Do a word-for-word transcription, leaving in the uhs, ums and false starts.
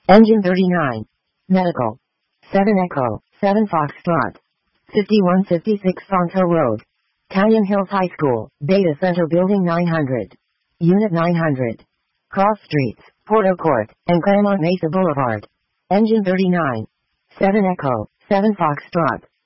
Engine thirty-nine. Medical. seven Echo, seven Foxtrot. fifty-one fifty-six Fonto Road. Canyon Hills High School, Beta Center Building nine hundred. Unit nine hundred. Cross Streets, Porto Court, and Claremont Mesa Boulevard. Engine thirty-nine. seven Echo, seven Foxtrot.